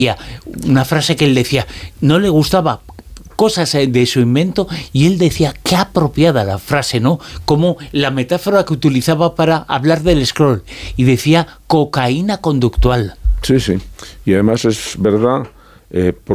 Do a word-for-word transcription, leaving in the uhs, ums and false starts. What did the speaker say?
una frase que él decía, no le gustaba cosas de su invento, y él decía, qué apropiada la frase, ¿no? Como la metáfora que utilizaba para hablar del scroll, y decía cocaína conductual. Sí, sí, y además es verdad, eh,